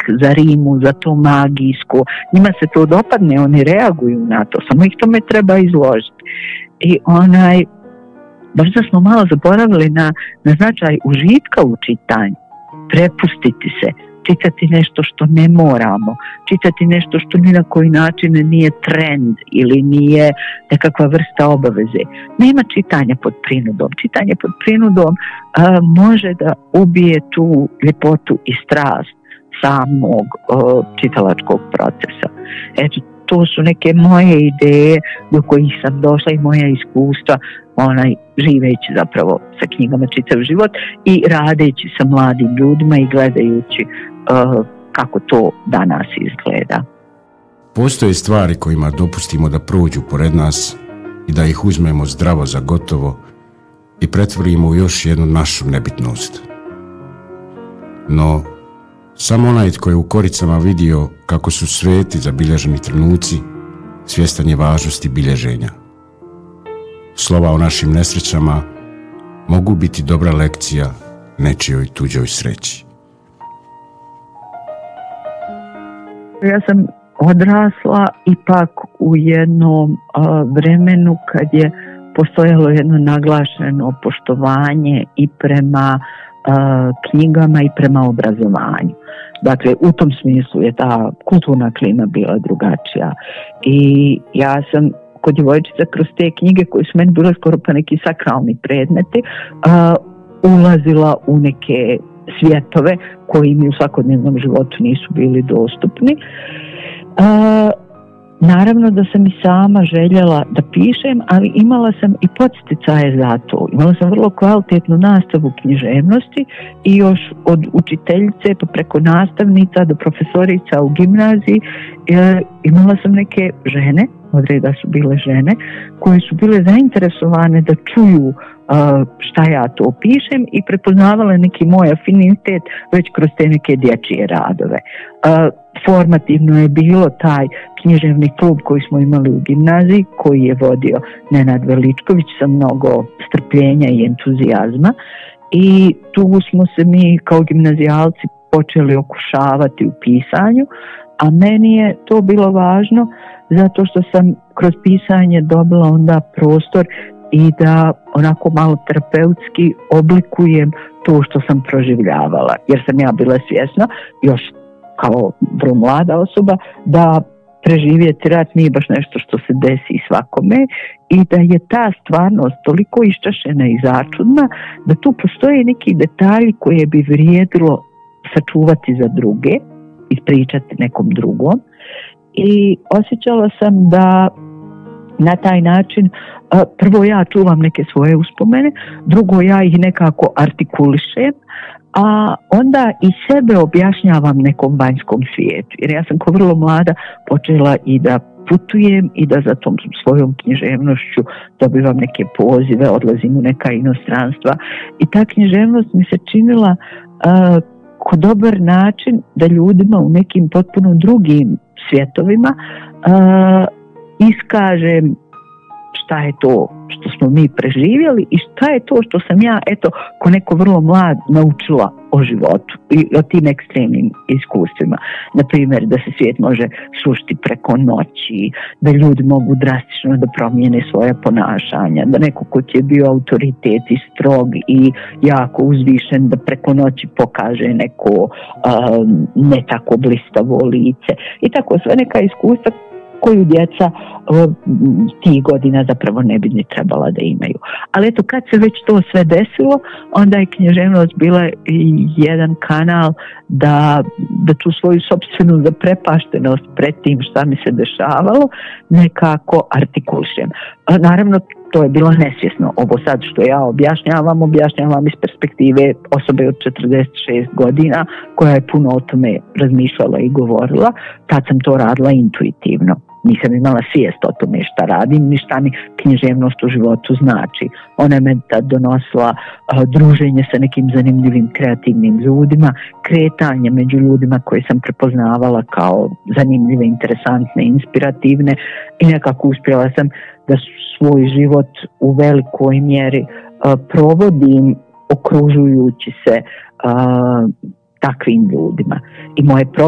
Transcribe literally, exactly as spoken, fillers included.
za rimu, za to magijsko. Njima se to dopadne, oni reaguju na to, samo ih tome treba izložiti. I onaj, baš da smo malo zaboravili na, na značaj užitka u čitanju, prepustiti se, čitati nešto što ne moramo, čitati nešto što ni na koji način nije trend ili nije nekakva vrsta obaveze. Nema čitanja pod prinudom. Čitanje pod prinudom a, može da ubije tu ljepotu i strast samog a, čitalačkog procesa. Eto, to su neke moje ideje do kojih sam došla i moja iskustva, onaj, živeći zapravo sa knjigama čitav život i radeći sa mladim ljudima i gledajući uh, kako to danas izgleda. Postoje stvari kojima dopustimo da prođu pored nas i da ih uzmemo zdravo za gotovo i pretvorimo u još jednu našu nebitnost. No, samo onaj tko je u koricama vidio kako su sveti zabilježeni trenuci, svjestan je važnosti bilježenja. Slova o našim nesrećama mogu biti dobra lekcija nečijoj tuđoj sreći. Ja sam odrasla ipak u jednom uh, vremenu kad je postojalo jedno naglašeno poštovanje i prema uh, knjigama i prema obrazovanju. Dakle, u tom smislu je ta kulturna klima bila drugačija. I ja sam kod djevojčica kroz te knjige koje su meni bile skoro pa neki sakralni predmeti, uh, ulazila u neke svjetove koji mi u svakodnevnom životu nisu bili dostupni. Uh, naravno da sam i sama željela da pišem, ali imala sam i podsticaje za to. Imala sam vrlo kvalitetnu nastavu književnosti i još od učiteljice pa preko nastavnica do profesorica u gimnaziji e, imala sam neke žene, od reda su bile žene, koje su bile zainteresovane da čuju uh, šta ja to pišem i prepoznavale neki moj afinitet već kroz te neke dječje radove. Uh, formativno je bilo taj književni klub koji smo imali u gimnaziji, koji je vodio Nenad Veličković sa mnogo strpljenja i entuzijazma, i tu smo se mi kao gimnazijalci počeli okušavati u pisanju, a meni je to bilo važno zato što sam kroz pisanje dobila onda prostor i da onako malo terapeutski oblikujem to što sam proživljavala. Jer sam ja bila svjesna, još kao vrlo mlada osoba, da preživjeti rat nije baš nešto što se desi svakome i da je ta stvarnost toliko iščašena i začudna da tu postoje neki detalji koje bi vrijedilo sačuvati za druge, ispričati nekom drugom. I osjećala sam da na taj način prvo ja čuvam neke svoje uspomene, drugo ja ih nekako artikulišem, a onda i sebe objašnjavam nekom vanjskom svijetu. Jer ja sam kao vrlo mlada počela i da putujem i da za tom svojom književnošću dobivam neke pozive, odlazim u neka inostranstva. I ta književnost mi se činila uh, ko dobar način da ljudima u nekim potpuno drugim svjetovima uh, iskažem šta je to što smo mi preživjeli i šta je to što sam ja, eto, ko neko vrlo mlad naučila o životu i o tim ekstremnim iskustvima. Naprimjer, da se svijet može srušiti preko noći, da ljudi mogu drastično da promijene svoje ponašanja, da neko ko ti je bio autoritet i strog i jako uzvišen, da preko noći pokaže neko um, ne tako blistavo lice. I tako sve neka iskustva koju djeca uh, tih godina zapravo ne bi ni trebala da imaju. Ali eto, kad se već to sve desilo, onda je književnost bila jedan kanal da, da tu svoju sopstvenu zaprepaštenost pred tim šta mi se dešavalo nekako artikulišem. Uh, naravno, to je bilo nesvjesno. Ovo sad što ja objašnjavam, objašnjavam iz perspektive osobe od četrdeset šest godina koja je puno o tome razmišljala i govorila. Tad sam to radila intuitivno. Nisam imala svijest o tome šta radim, ni šta mi književnost u životu znači. Ona je me tad donosila uh, druženje sa nekim zanimljivim kreativnim ljudima, kretanje među ljudima koje sam prepoznavala kao zanimljive, interesantne, inspirativne i nekako uspjela sam da svoj život u velikoj mjeri uh, provodim okružujući se uh, takvim ljudima. I moje